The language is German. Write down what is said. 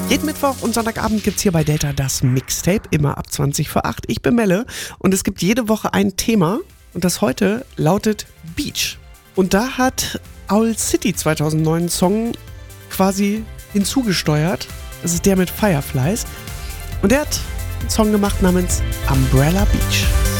Jeden Mittwoch und Sonntagabend gibt's hier bei Delta das Mixtape, immer ab 20 vor 8. Ich bin Melle und es gibt jede Woche ein Thema und das heute lautet Beach. Und da hat Owl City 2009 einen Song quasi hinzugesteuert. Das ist der mit Fireflies. Und der hat einen Song gemacht namens Umbrella Beach.